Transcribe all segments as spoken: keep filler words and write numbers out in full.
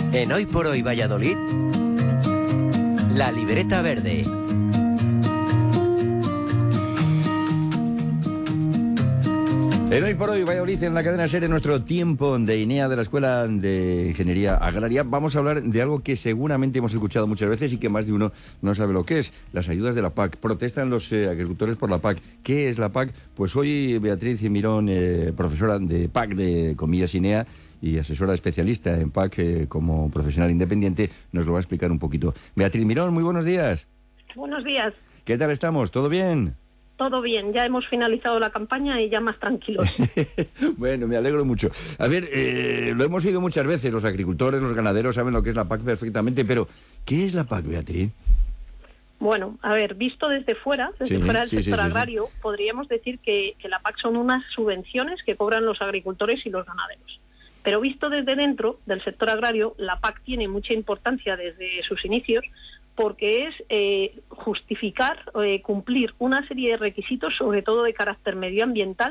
En Hoy por Hoy Valladolid, la libreta verde. En Hoy por Hoy Valladolid, en la cadena SER, en nuestro tiempo de INEA, de la Escuela de Ingeniería Agraria, vamos a hablar de algo que seguramente hemos escuchado muchas veces y que más de uno no sabe lo que es: las ayudas de la P A C. Protestan los eh, agricultores por la P A C. ¿Qué es la P A C? Pues hoy Beatriz Mirón, eh, profesora de P A C de comillas INEA y asesora especialista en P A C eh, como profesional independiente, nos lo va a explicar un poquito. Beatriz Mirón, muy buenos días. Buenos días. ¿Qué tal estamos? ¿Todo bien? Todo bien, ya hemos finalizado la campaña y ya más tranquilos. Bueno, me alegro mucho. A ver, eh, lo hemos oído muchas veces, los agricultores, los ganaderos saben lo que es la P A C perfectamente, pero ¿qué es la P A C, Beatriz? Bueno, a ver, visto desde fuera, desde sí, fuera del sí, sector sí, sí, agrario, sí. podríamos decir que, que la P A C son unas subvenciones que cobran los agricultores y los ganaderos. Pero visto desde dentro del sector agrario, la P A C tiene mucha importancia desde sus inicios, porque es eh, justificar, eh, cumplir una serie de requisitos, sobre todo de carácter medioambiental,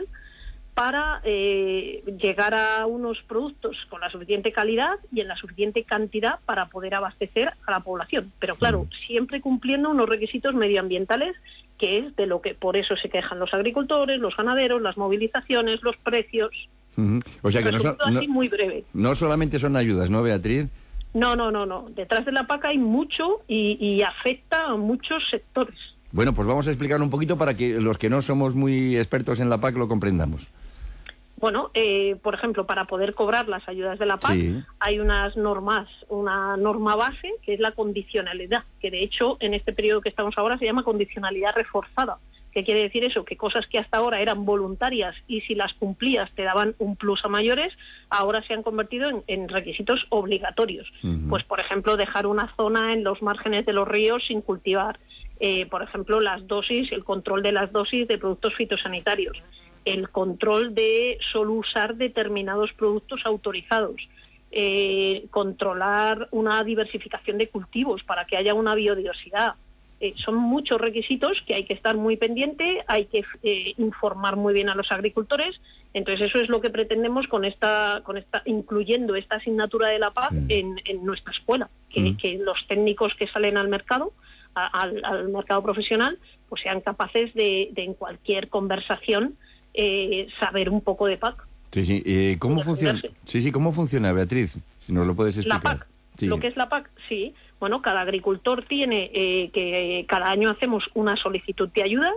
para eh, llegar a unos productos con la suficiente calidad y en la suficiente cantidad para poder abastecer a la población. Pero claro, siempre cumpliendo unos requisitos medioambientales, que es de lo que por eso se quejan los agricultores, los ganaderos, las movilizaciones, los precios. Uh-huh. O sea que no, son, así no, muy breve. No solamente son ayudas, ¿no, Beatriz? No, no, no, no. Detrás de la P A C hay mucho y, y afecta a muchos sectores. Bueno, pues vamos a explicar un poquito para que los que no somos muy expertos en la P A C lo comprendamos. Bueno, eh, por ejemplo, para poder cobrar las ayudas de la P A C sí. hay unas normas, una norma base que es la condicionalidad, que de hecho en este periodo que estamos ahora se llama condicionalidad reforzada. ¿Qué quiere decir eso? Que cosas que hasta ahora eran voluntarias y si las cumplías te daban un plus a mayores, ahora se han convertido en, en requisitos obligatorios. Uh-huh. Pues, por ejemplo, dejar una zona en los márgenes de los ríos sin cultivar. Eh, por ejemplo, las dosis, el control de las dosis de productos fitosanitarios. El control de solo usar determinados productos autorizados. Eh, controlar una diversificación de cultivos para que haya una biodiversidad. Eh, son muchos requisitos que hay que estar muy pendiente, hay que eh, informar muy bien a los agricultores. Entonces eso es lo que pretendemos con esta, con esta incluyendo esta asignatura de la P A C mm. en, en nuestra escuela, que, mm. que los técnicos que salen al mercado, a, al, al mercado profesional, pues sean capaces de, de en cualquier conversación eh, saber un poco de P A C. Sí, sí. Eh, ¿Cómo funciona? Sí, sí. ¿Cómo funciona, Beatriz? Si nos lo puedes explicar. La P A C. Sí. Lo que es la P A C, sí. Bueno, cada agricultor tiene eh, que cada año hacemos una solicitud de ayudas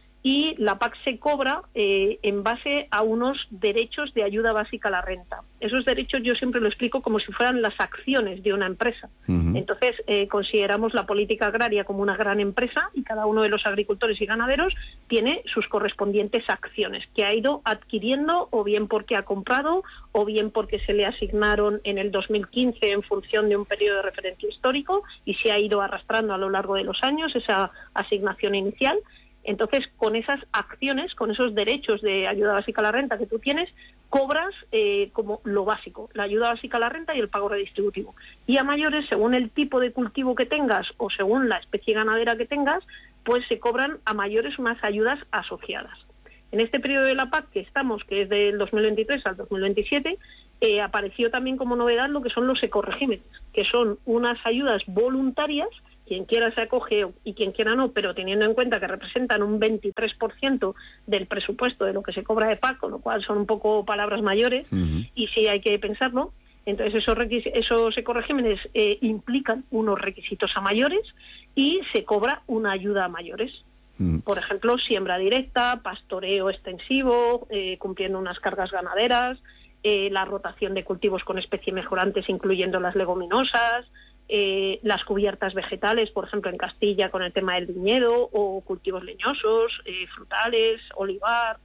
y la P A C se cobra eh, en base a unos derechos de ayuda básica a la renta. Esos derechos yo siempre lo explico como si fueran las acciones de una empresa. Uh-huh. Entonces, eh, consideramos la política agraria como una gran empresa y cada uno de los agricultores y ganaderos tiene sus correspondientes acciones que ha ido adquiriendo o bien porque ha comprado o bien porque se le asignaron en el dos mil quince en función de un periodo de referencia histórico y se ha ido arrastrando a lo largo de los años esa asignación inicial. Entonces, con esas acciones, con esos derechos de ayuda básica a la renta que tú tienes, cobras eh, como lo básico, la ayuda básica a la renta y el pago redistributivo. Y a mayores, según el tipo de cultivo que tengas o según la especie ganadera que tengas, pues se cobran a mayores unas ayudas asociadas. En este periodo de la P A C que estamos, que es del dos mil veintitrés al dos mil veintisiete, eh, apareció también como novedad lo que son los ecoregímenes, que son unas ayudas voluntarias. Quien quiera se acoge y quien quiera no, pero teniendo en cuenta que representan un veintitrés por ciento del presupuesto de lo que se cobra de P A C, con lo cual son un poco palabras mayores, uh-huh. y sí hay que pensarlo. Entonces esos, requis- esos ecoregímenes eh, implican unos requisitos a mayores y se cobra una ayuda a mayores. Uh-huh. Por ejemplo, siembra directa, pastoreo extensivo, eh, cumpliendo unas cargas ganaderas, eh, la rotación de cultivos con especies mejorantes, incluyendo las leguminosas, Eh, las cubiertas vegetales, por ejemplo en Castilla con el tema del viñedo, o cultivos leñosos, eh, frutales, olivar.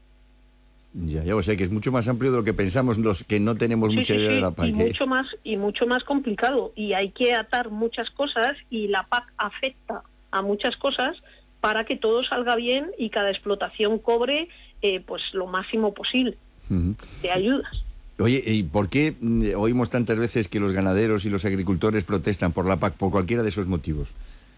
Ya, ya, o sea que es mucho más amplio de lo que pensamos los que no tenemos sí, mucha sí, idea sí, de la P A C. Y mucho más y mucho más complicado, y hay que atar muchas cosas y la P A C afecta a muchas cosas para que todo salga bien y cada explotación cobre eh, pues lo máximo posible uh-huh. de ayudas. Oye, ¿y por qué oímos tantas veces que los ganaderos y los agricultores protestan por la P A C por cualquiera de esos motivos?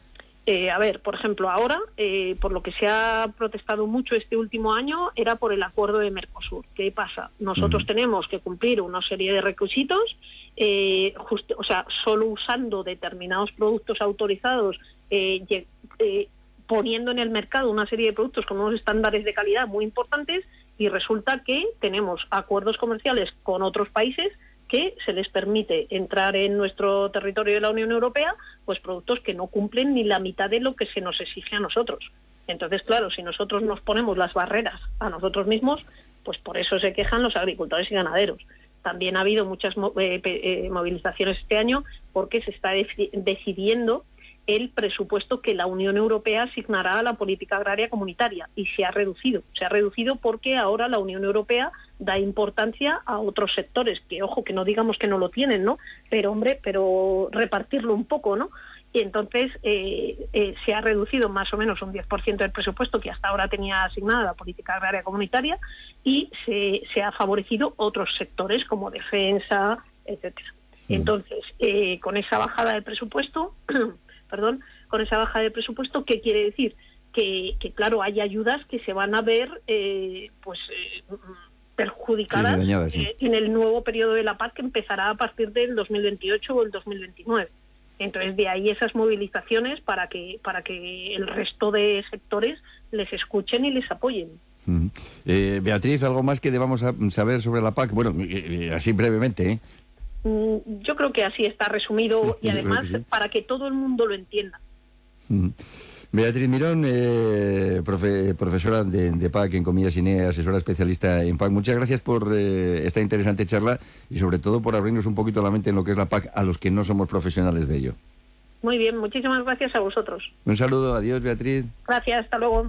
Eh, a ver, por ejemplo, ahora, eh, por lo que se ha protestado mucho este último año, era por el acuerdo de Mercosur. ¿Qué pasa? Nosotros uh-huh. tenemos que cumplir una serie de requisitos, eh, just, o sea, solo usando determinados productos autorizados, eh, eh, poniendo en el mercado una serie de productos con unos estándares de calidad muy importantes, y resulta que tenemos acuerdos comerciales con otros países que se les permite entrar en nuestro territorio de la Unión Europea pues productos que no cumplen ni la mitad de lo que se nos exige a nosotros. Entonces, claro, si nosotros nos ponemos las barreras a nosotros mismos, pues por eso se quejan los agricultores y ganaderos. También ha habido muchas eh, eh, movilizaciones este año porque se está de- decidiendo el presupuesto que la Unión Europea asignará a la política agraria comunitaria, y se ha reducido. Se ha reducido porque ahora la Unión Europea da importancia a otros sectores, que ojo, que no digamos que no lo tienen, ¿no? Pero hombre, pero repartirlo un poco, ¿no? Y entonces eh, eh, se ha reducido más o menos un diez por ciento del presupuesto que hasta ahora tenía asignada la política agraria comunitaria, y se, se ha favorecido otros sectores como defensa, etcétera. Sí. Entonces, eh, con esa bajada de presupuesto... perdón, con esa baja de presupuesto, ¿qué quiere decir? Que, que claro, hay ayudas que se van a ver eh, pues eh, perjudicadas sí, dañadas, sí. eh, en el nuevo periodo de la P A C, que empezará a partir del dos mil veintiocho o el dos mil veintinueve. Entonces, de ahí esas movilizaciones para que para que el resto de sectores les escuchen y les apoyen. Uh-huh. Eh, Beatriz, ¿algo más que debamos saber sobre la P A C? Bueno, eh, así brevemente, ¿eh? Yo creo que así está resumido, y además sí. para que todo el mundo lo entienda. Beatriz Mirón, eh, profe, profesora de, de P A C en Comillas INEA, asesora especialista en P A C. Muchas gracias por eh, esta interesante charla y sobre todo por abrirnos un poquito la mente en lo que es la P A C a los que no somos profesionales de ello. Muy bien, muchísimas gracias a vosotros. Un saludo, adiós Beatriz. Gracias, hasta luego.